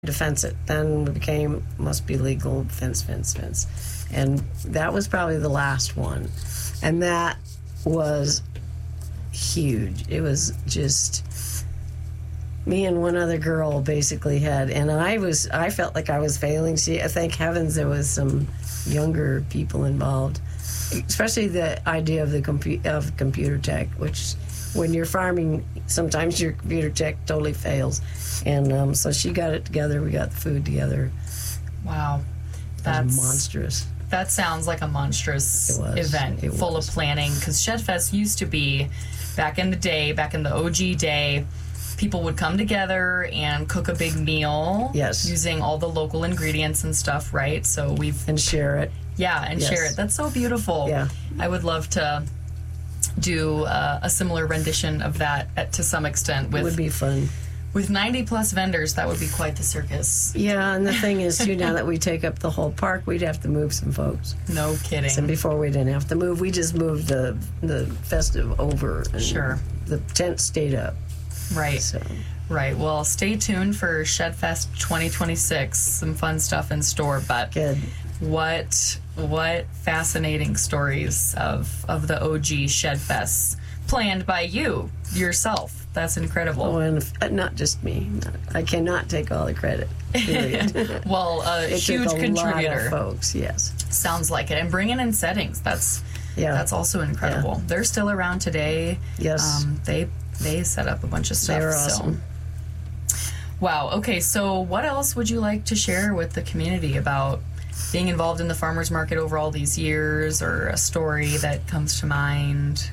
to fence it. Then it became, must be legal, fence. And that was probably the last one. And that was huge. It was just me and one other girl basically had, and I felt like I was failing. Thank heavens there was some younger people involved, especially the idea of of computer tech, which when you're farming, sometimes your computer tech totally fails. And so she got it together. We got the food together. Wow. That's monstrous. That sounds like a monstrous event, full of planning. Because ShedFest used to be, back in the day, back in the OG day, people would come together and cook a big meal. Yes. Using all the local ingredients and stuff, right? So And share it. Yeah, and share it. That's so beautiful. Yeah. I would love to do a similar rendition of that to some extent. It would be fun. With 90-plus vendors, that would be quite the circus. Yeah, and the thing is, too, now that we take up the whole park, we'd have to move some folks. No kidding. And before we didn't have to move, we just moved the festive over. And sure. The tent stayed up. Right. So. Right. Well, stay tuned for ShedFest 2026. Some fun stuff in store. But good. What fascinating stories of the OG ShedFests planned by you yourself. That's incredible. Oh, and not just me. I cannot take all the credit. Period. Well, a huge contributor. Lot of folks, yes. Sounds like it. And bringing in settings. That's also incredible. Yeah. They're still around today. Yes. They set up a bunch of stuff. They were awesome. Wow. Okay, so what else would you like to share with the community about being involved in the farmers market over all these years, or a story that comes to mind?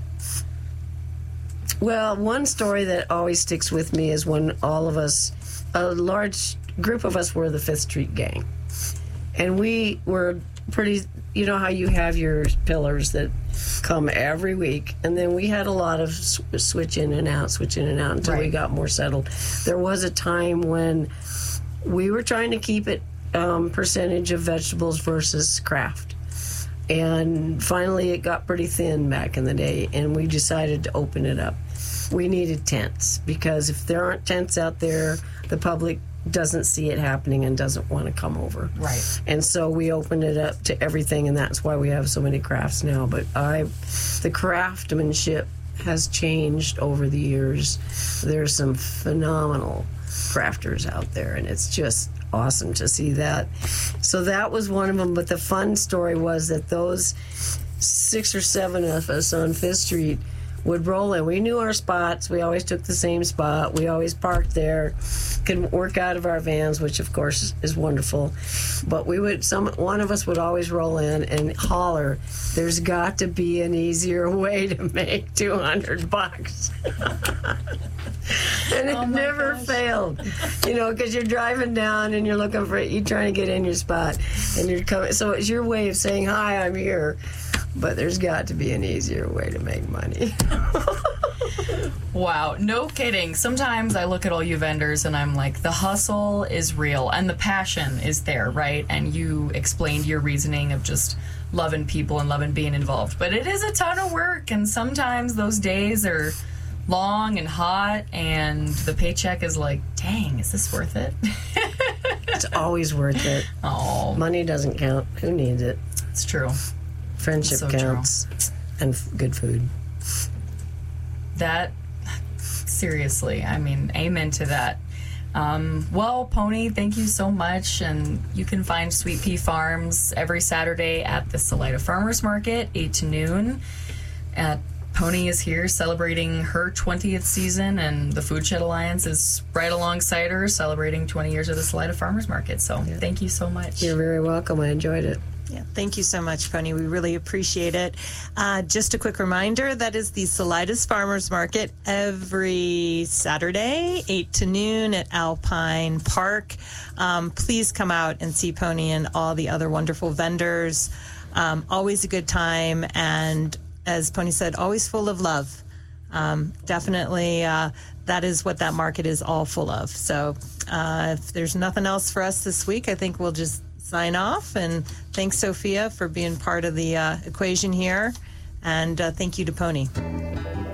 Well, one story that always sticks with me is when all of us, a large group of us, were the Fifth Street Gang. And we were pretty, you know how you have your pillars that come every week, and then we had a lot of switch in and out until we got more settled. There was a time when we were trying to keep it percentage of vegetables versus craft. And finally it got pretty thin back in the day, and we decided to open it up. We needed tents, because if there aren't tents out there, the public doesn't see it happening and doesn't want to come over. Right. And so we opened it up to everything, and that's why we have so many crafts now. But the craftsmanship has changed over the years. There's some phenomenal crafters out there, and it's just awesome to see that. So that was one of them. But the fun story was that those 6 or 7 of us on Fifth Street would roll in. We knew our spots. We always took the same spot. We always parked there. Could work out of our vans, which of course is wonderful. But one of us would always roll in and holler, "There's got to be an easier way to make $200." And it never failed, because you're driving down and you're looking for it. You're trying to get in your spot, and you're coming. So it's your way of saying, "Hi, I'm here." But there's got to be an easier way to make money. Wow, no kidding. Sometimes I look at all you vendors and I'm like, the hustle is real and the passion is there, right? And you explained your reasoning of just loving people and loving being involved. But it is a ton of work, and sometimes those days are long and hot, and the paycheck is like, dang, is this worth it? It's always worth it. Oh, money doesn't count. Who needs it? It's true. Friendship counts. True. And good food. That, seriously, I mean, amen to that. Well, Pony, thank you so much. And you can find Sweet Pea Farms every Saturday at the Salida Farmers Market, 8 to noon. Pony is here celebrating her 20th season, and the Food Shed Alliance is right alongside her celebrating 20 years of the Salida Farmers Market. So Thank you so much. You're very welcome. I enjoyed it. Yeah, thank you so much, Pony. We really appreciate it. Just a quick reminder, that is the Salidas Farmers Market every Saturday, 8 to noon at Alpine Park. Please come out and see Pony and all the other wonderful vendors. Always a good time, and as Pony said, always full of love. Definitely, that is what that market is all full of. So if there's nothing else for us this week, I think we'll just sign off. And thanks, Sophia, for being part of the equation here. And thank you to Pony.